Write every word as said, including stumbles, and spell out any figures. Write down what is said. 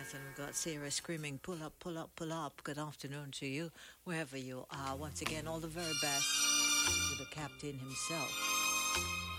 Yes, and we've got Sarah screaming, pull up, pull up, pull up. Good afternoon to you, wherever you are. Once again, all the very best to the captain himself.